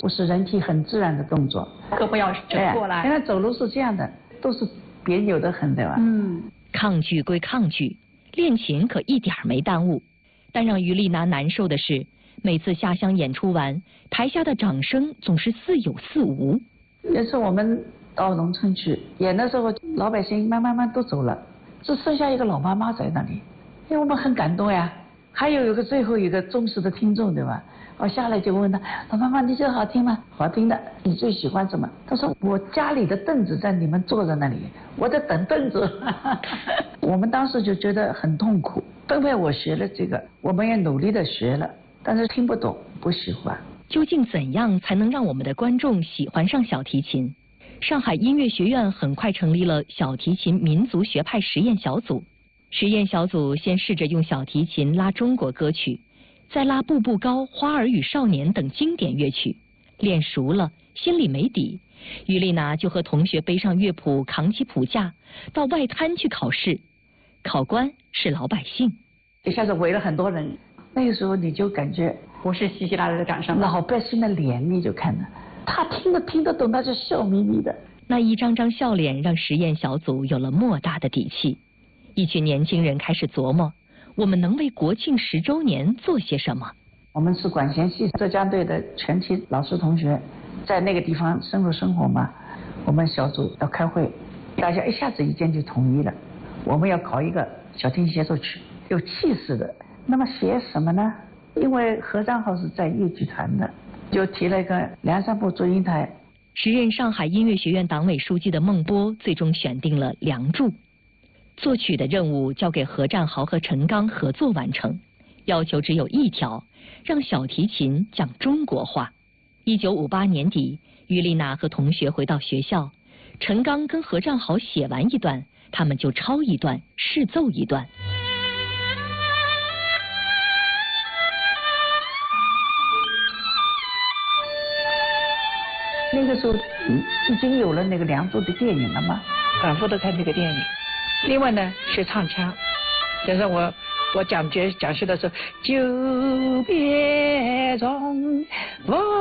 不是人体很自然的动作， 胳膊要折过来。 现在走路是这样的，都是别扭的很，对吧？ 抗拒归抗拒，练琴可一点没耽误。但让于丽娜难受的是，每次下乡演出完，台下的掌声总是似有似无。 有次我们到农村去演的时候，老百姓慢慢都走了，只剩下一个老妈妈在那里，因为我们很感动呀。还有最后一个忠实的听众，对吧？我下来就问他，老妈妈，你这好听吗？好听的。你最喜欢什么？他说我家里的凳子在你们坐在那里，我在等凳子。我们当时就觉得很痛苦。分配我学了这个，我们也努力的学了，但是听不懂，不喜欢。 究竟怎样才能让我们的观众喜欢上小提琴？上海音乐学院很快成立了小提琴民族学派实验小组。实验小组先试着用小提琴拉中国歌曲，再拉《步步高》《花儿与少年》等经典乐曲，练熟了，心里没底，于丽娜就和同学背上乐谱，扛起谱架，到外滩去考试。考官是老百姓， 一下子围了很多人，那个时候你就感觉不是稀稀拉拉的掌声， 老百姓的脸你就看着，他听得懂，他就笑眯眯的。 那一张张笑脸让实验小组有了莫大的底气。一群年轻人开始琢磨，我们能为国庆10周年做些什么？ 我们是管弦系浙江队的全体老师同学，在那个地方深入生活嘛。我们小组要开会，大家一下子意见就统一了，我们要搞一个小提琴协奏曲，有气势的。那么写什么呢？因为何占豪是在乐剧团的，就提了一个梁山伯祝英台。 时任上海音乐学院党委书记的孟波最终选定了《梁祝》。作曲的任务交给何占豪和陈刚合作完成，要求只有一条，让小提琴讲中国话。1958年底，于丽娜和同学回到学校，陈刚跟何占豪写完一段，他们就抄一段，试奏一段。 那个时候已经有了那个《梁祝》的电影了嘛， 反复的看这个电影。另外呢是唱腔，就是我讲学的时候，久别重逢。